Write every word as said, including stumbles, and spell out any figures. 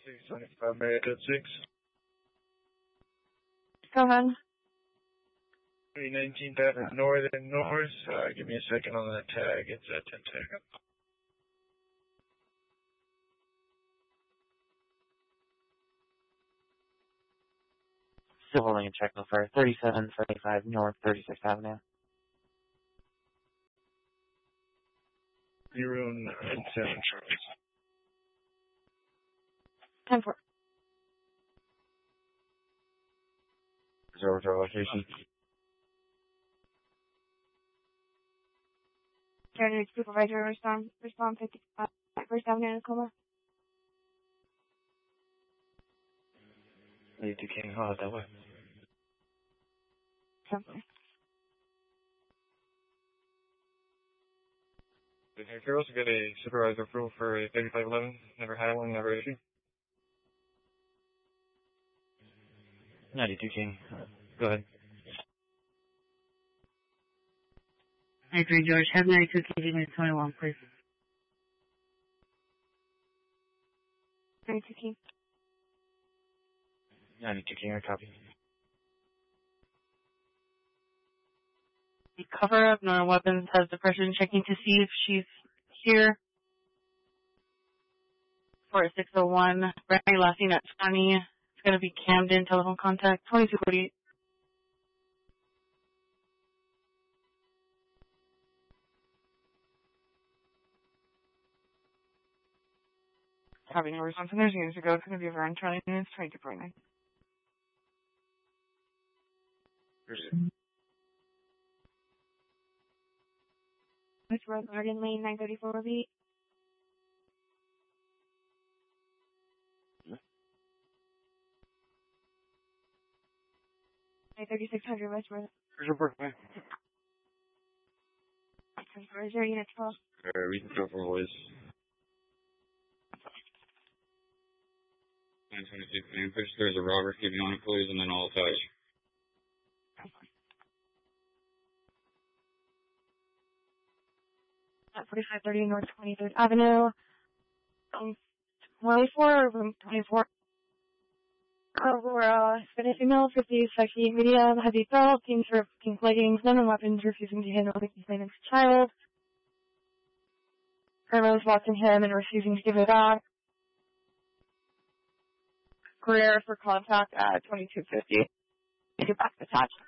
six twenty-five Marriott six. Go ahead. three nineteenth Avenue North and North. Uh, give me a second on that tag. It's a ten tag. Still holding a check for thirty-seven seventy-five North thirty-sixth Avenue. Zero nine seven Charles. ten four. Observatory location. Carrier supervisor respond respond fifty uh, First Avenue in Tacoma. ninety-two King, how is that way? Something. If you're also get a supervisor approval for a thirty-five eleven, never had one, never issued. ninety-two King, go ahead. I agree, George. Have ninety-two King, twenty-one, please. ninety-two King. ninety-two King, I copy. The cover up, Nora Weapons has depression, checking to see if she's here. For a six oh one, Brandy Lasting at twenty. It's going to be Camden, telephone contact, twenty-two forty-eight. Having no response from there's units to go. It's going to be around twenty minutes, twenty-two forty-nine. West Road, Garden Lane, nine thirty-four will be. thirty-six hundred West Road. Where's your work, man? Where's your unit twelve? Alright, we can go for boys. nine twenty-six Vanquish, there's a robber, keep you on it, please, and then I'll touch. At forty-five thirty North twenty-third Avenue. Um, twenty-four, room twenty-four. Aurora, Spanish female, fifty, sexy, medium, heavy felt, pink shirt, pink leggings, none weapons, refusing to handle the complainant's child. Hermo's watching him and refusing to give it back. Career for contact at twenty-two fifty. Get back attached.